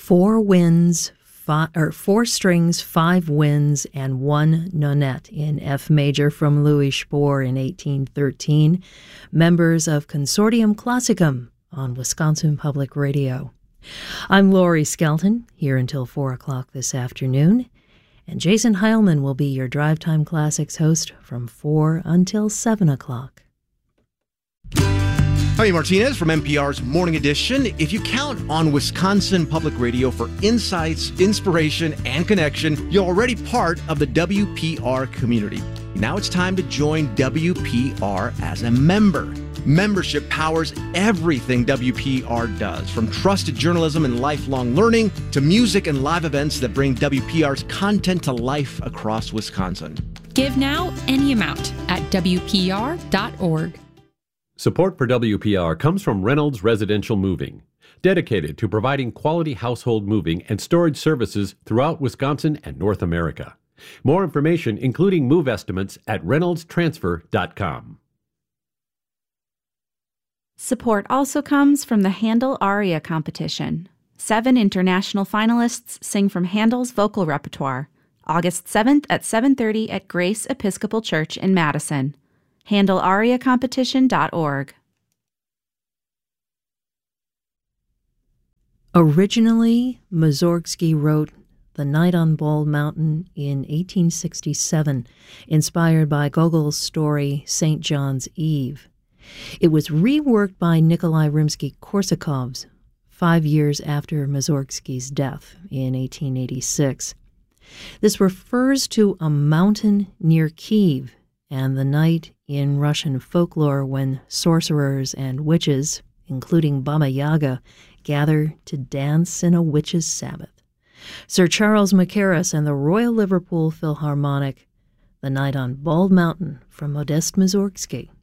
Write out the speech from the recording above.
four strings, 5 winds, and 1 nonette in F major from Louis Spohr in 1813, members of Consortium Classicum on Wisconsin Public Radio. I'm Lori Skelton, here until 4 o'clock this afternoon, and Jason Heilman will be your Drive Time Classics host from 4 until 7 o'clock. Javi Martinez from NPR's Morning Edition. If you count on Wisconsin Public Radio for insights, inspiration, and connection, you're already part of the WPR community. Now it's time to join WPR as a member. Membership powers everything WPR does, from trusted journalism and lifelong learning to music and live events that bring WPR's content to life across Wisconsin. Give now any amount at WPR.org. Support for WPR comes from Reynolds Residential Moving, dedicated to providing quality household moving and storage services throughout Wisconsin and North America. More information, including move estimates, at reynoldstransfer.com. Support also comes from the Handel Aria Competition. 7 international finalists sing from Handel's vocal repertoire. August 7th at 7:30 at Grace Episcopal Church in Madison. HandelAriaCompetition.org. Originally, Mussorgsky wrote The Night on Bald Mountain in 1867, inspired by Gogol's story St. John's Eve. It was reworked by Nikolai Rimsky-Korsakov's 5 years after Mussorgsky's death in 1886. This refers to a mountain near Kiev and the night in Russian folklore when sorcerers and witches, including Baba Yaga, gather to dance in a witch's Sabbath. Sir Charles Mackerras and the Royal Liverpool Philharmonic, The Night on Bald Mountain from Modest Mussorgsky.